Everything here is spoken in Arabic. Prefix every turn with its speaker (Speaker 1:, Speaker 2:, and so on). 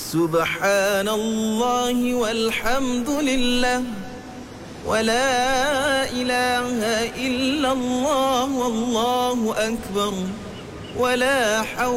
Speaker 1: سبحان الله والحمد لله ولا إله إلا الله والله أكبر ولا حول